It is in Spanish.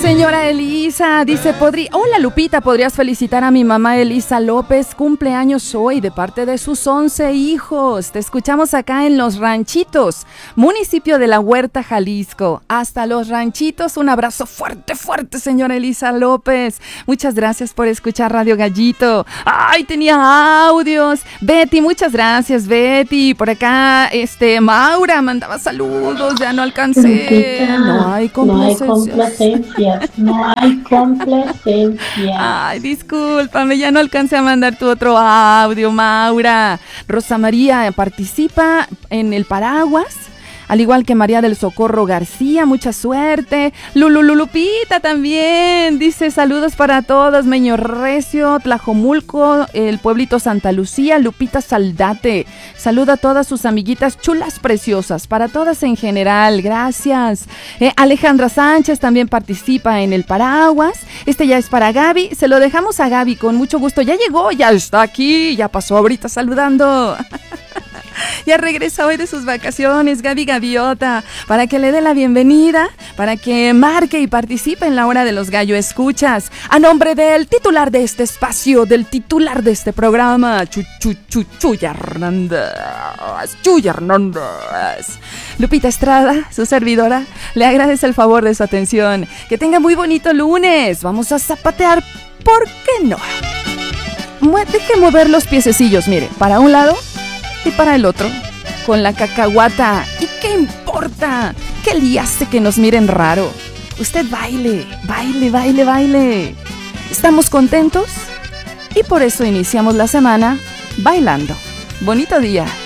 señora Elisa, dice, hola Lupita, ¿podrías felicitar a mi mamá Elisa López? Cumpleaños hoy de parte de sus 11 hijos. Te escuchamos acá en Los Ranchitos, municipio de La Huerta, Jalisco. Hasta Los Ranchitos, un abrazo fuerte, fuerte, señora Elisa López. Muchas gracias por escuchar Radio Gallito. ¡Ay, tenía audios! Betty, muchas gracias, Betty. Por acá, Maura mandaba saludos, ya no alcancé. Lupita, no hay complacencias. No hay complacencias. Ay, discúlpame, ya no alcancé a mandar tu otro audio, Maura. Rosa María participa en el paraguas, al igual que María del Socorro García, mucha suerte. Lupita también, dice saludos para todos, Meño Recio, Tlajomulco, el pueblito Santa Lucía, Lupita Saldate. Saluda a todas sus amiguitas chulas preciosas, para todas en general, gracias. Alejandra Sánchez también participa en el paraguas. Ya es para Gaby, se lo dejamos a Gaby con mucho gusto. Ya llegó, ya está aquí, ya pasó ahorita saludando. Ya regresa hoy de sus vacaciones, Gaby Gaviota, para que le dé la bienvenida, para que marque y participe en la hora de los gallo escuchas. A nombre del titular de este espacio, del titular de este programa, Chuya Hernández. Lupita Estrada, su servidora, le agradece el favor de su atención. Que tenga muy bonito lunes. Vamos a zapatear, ¿por qué no? Deje mover los piececillos, mire, para un lado y para el otro, con la cacahuata. ¿Y qué importa? ¿Qué le hace que nos miren raro? Usted baile, baile, baile, baile. Estamos contentos y por eso iniciamos la semana bailando. Bonito día.